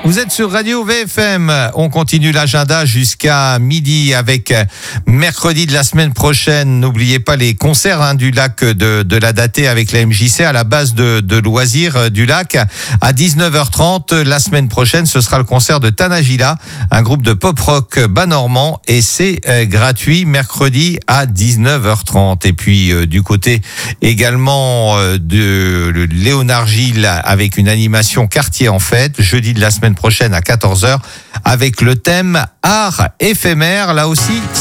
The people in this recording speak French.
Vous êtes sur Radio VFM. On continue l'agenda jusqu'à midi avec mercredi de la semaine prochaine. N'oubliez pas les concerts du lac de la Datée avec la MJC à la base de loisirs du lac. À 19h30, la semaine prochaine, ce sera le concert de Tanagila, un groupe de pop-rock bas normand, et c'est gratuit mercredi à 19h30. Et puis du côté également de Léonard Gilles avec une animation quartier en fête, jeudi de la semaine prochaine à 14h avec le thème art éphémère. Là aussi,